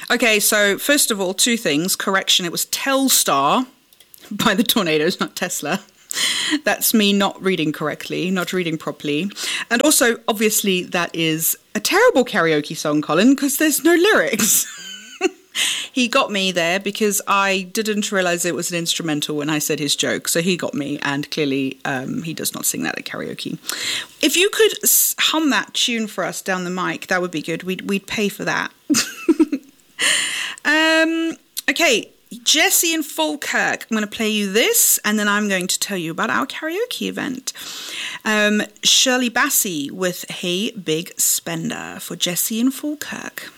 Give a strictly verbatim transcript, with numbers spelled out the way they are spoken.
Okay, so first of all, two things. Correction, it was Telstar by the Tornadoes, not Tesla. That's me not reading correctly, not reading properly. And also, obviously, that is a terrible karaoke song, Colin, because there's no lyrics. He got me there because I didn't realise it was an instrumental when I said his joke. So he got me, and clearly um, he does not sing that at karaoke. If you could hum that tune for us down the mic, that would be good. We'd, we'd pay for that. um, okay, Jessie in Falkirk. I'm going to play you this, and then I'm going to tell you about our karaoke event. Um, Shirley Bassey with Hey Big Spender for Jessie in Falkirk.